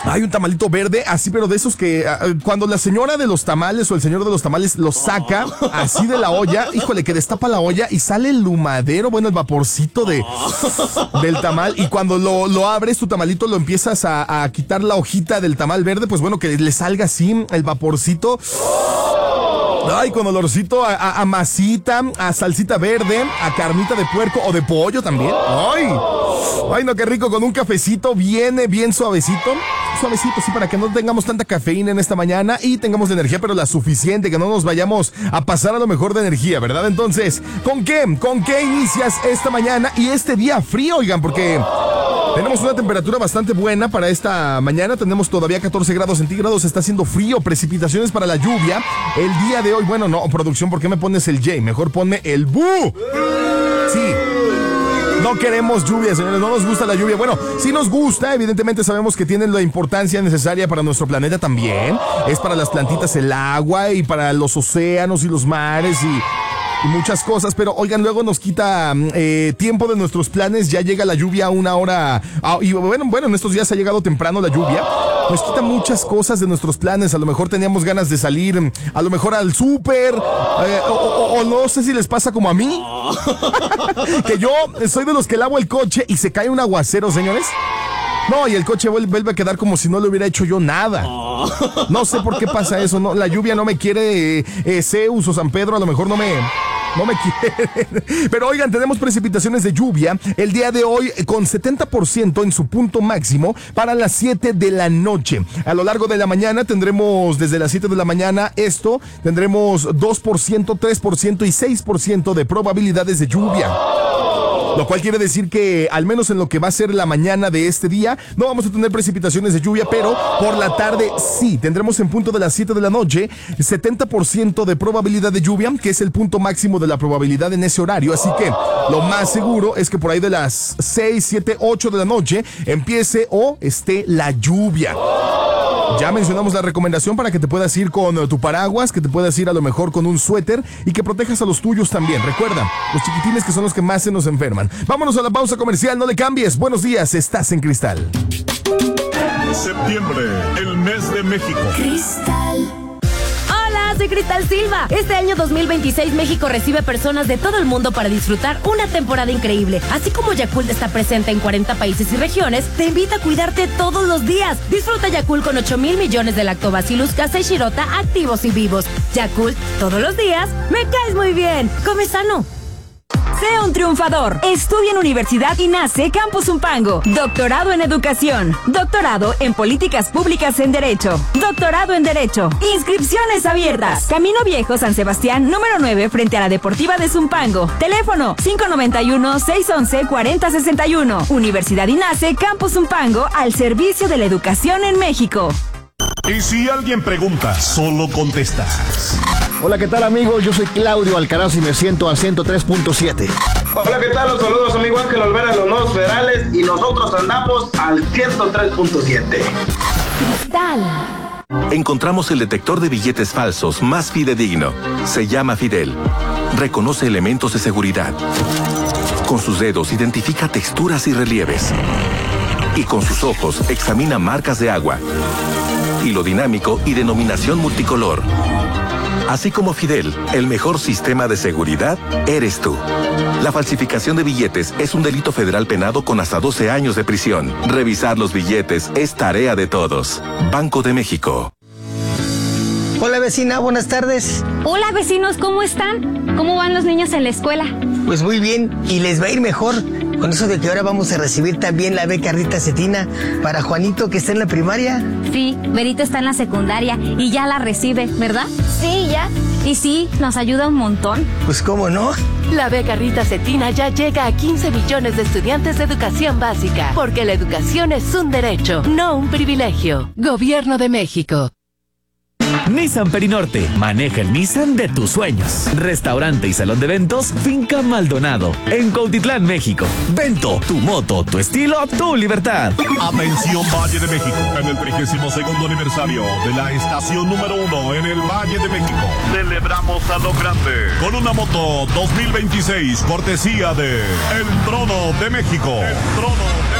Hay un tamalito verde, así, pero de esos que cuando la señora de los tamales o el señor de los tamales lo saca así de la olla, híjole, que destapa la olla y sale el humadero, bueno, el vaporcito del tamal. Y cuando lo abres, tu tamalito, lo empiezas a quitar la hojita del tamal verde, pues bueno, que le salga así el vaporcito. Ay, con olorcito a masita, a salsita verde, a carnita de puerco o de pollo también. Ay, no, qué rico, con un cafecito bien suavecito. Suavecito, sí, para que no tengamos tanta cafeína en esta mañana y tengamos energía, pero la suficiente, que no nos vayamos a pasar a lo mejor de energía, ¿verdad? Entonces, ¿con qué inicias esta mañana y este día frío, oigan? Porque tenemos una temperatura bastante buena para esta mañana. Tenemos todavía 14 grados centígrados. Está haciendo frío. Precipitaciones para la lluvia. El día de hoy, bueno, no, producción, ¿por qué me pones el J? Mejor ponme el Bu. Sí. No queremos lluvia, señores, no nos gusta la lluvia. Bueno, sí nos gusta, evidentemente sabemos que tienen la importancia necesaria para nuestro planeta también. Es para las plantitas el agua y para los océanos y los mares y muchas cosas, pero oigan, luego nos quita tiempo de nuestros planes. Ya llega la lluvia a una hora, y bueno, en estos días ha llegado temprano la lluvia. Nos quita muchas cosas de nuestros planes. A lo mejor teníamos ganas de salir, a lo mejor al súper, o no sé si les pasa como a mí, que yo soy de los que lavo el coche y se cae un aguacero, señores. No, y el coche vuelve a quedar como si no le hubiera hecho yo nada. No sé por qué pasa eso, no, la lluvia no me quiere, Zeus o San Pedro a lo mejor no me quieren. Pero oigan, tenemos precipitaciones de lluvia el día de hoy con 70% en su punto máximo para las 7 de la noche. A lo largo de la mañana tendremos, desde las 7 de la mañana, tendremos 2%, 3% y 6% de probabilidades de lluvia. Lo cual quiere decir que al menos en lo que va a ser la mañana de este día no vamos a tener precipitaciones de lluvia, pero por la tarde sí, tendremos en punto de las 7 de la noche 70% de probabilidad de lluvia, que es el punto máximo de la probabilidad en ese horario, así que lo más seguro es que por ahí de las 6, 7, 8 de la noche empiece o esté la lluvia. Ya mencionamos la recomendación para que te puedas ir con tu paraguas, que te puedas ir a lo mejor con un suéter y que protejas a los tuyos también. Recuerda, los chiquitines que son los que más se nos enferman. Vámonos a la pausa comercial, no le cambies. Buenos días, estás en Cristal. Septiembre, el mes de México. Cristal. Hola, soy Cristal Silva. Este año 2026 México recibe personas de todo el mundo para disfrutar una temporada increíble. Así como Yakult está presente en 40 países y regiones, te invita a cuidarte todos los días. Disfruta Yakult con 8,000 millones de lactobacillus casei shirota activos y vivos. Yakult, todos los días, me caes muy bien. Come sano. Sé un triunfador. Estudia en Universidad INACE Campus Zumpango. Doctorado en Educación. Doctorado en Políticas Públicas en Derecho. Doctorado en Derecho. Inscripciones abiertas. Camino Viejo, San Sebastián, número 9, frente a la Deportiva de Zumpango. Teléfono 591-611-4061. Universidad INACE Campus Zumpango, al servicio de la educación en México. Y si alguien pregunta, solo contestas. Hola, ¿qué tal, amigos? Yo soy Claudio Alcaraz y me siento al 103.7. Hola, ¿qué tal? Los saludos a amigo Ángel Olvera de los Nuevos Federales y nosotros andamos al 103.7. Cristal. Encontramos el detector de billetes falsos más fidedigno. Se llama Fidel. Reconoce elementos de seguridad. Con sus dedos identifica texturas y relieves. Y con sus ojos examina marcas de agua, hilo dinámico y denominación multicolor. Así como Fidel, el mejor sistema de seguridad eres tú. La falsificación de billetes es un delito federal penado con hasta 12 años de prisión. Revisar los billetes es tarea de todos. Banco de México. Hola, vecina, buenas tardes. Hola, vecinos, ¿cómo están? ¿Cómo van los niños en la escuela? Pues muy bien, y les va a ir mejor con eso de que ahora vamos a recibir también la beca Rita Cetina para Juanito, que está en la primaria. Sí, Berito está en la secundaria y ya la recibe, ¿verdad? Sí, ya. Y sí, nos ayuda un montón. Pues cómo no. La beca Rita Cetina ya llega a 15 millones de estudiantes de educación básica, porque la educación es un derecho, no un privilegio. Gobierno de México. Nissan Perinorte, maneja el Nissan de tus sueños. Restaurante y salón de eventos Finca Maldonado, en Cuautitlán, México. Vento, tu moto, tu estilo, tu libertad. Atención Valle de México, en el 32º aniversario de la estación número 1 en el Valle de México. Celebramos a lo grande con una moto 2026, cortesía de El Trono de México. El Trono de